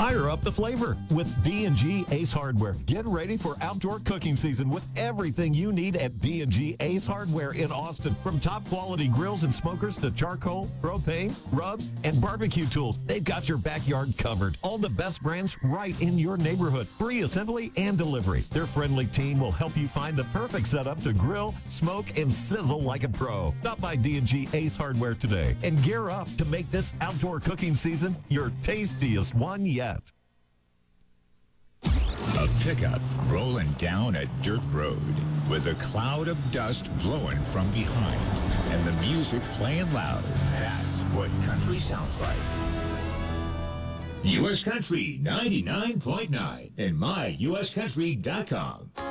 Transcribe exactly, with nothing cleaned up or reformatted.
Fire up the flavor with D and G Ace Hardware. Get ready for outdoor cooking season with everything you need at D and G Ace Hardware in Austin. From top quality grills and smokers to charcoal, propane, rubs, and barbecue tools, they've got your backyard covered. All the best brands right in your neighborhood. Free assembly and delivery. Their friendly team will help you find the perfect setup to grill, smoke, and sizzle like a pro. Stop by D and G Ace Hardware today and gear up to make this outdoor cooking season your tastiest one yet. A pickup rolling down a dirt road with a cloud of dust blowing from behind and the music playing loud. That's what country sounds like. U S Country ninety-nine point nine and my U S country dot com.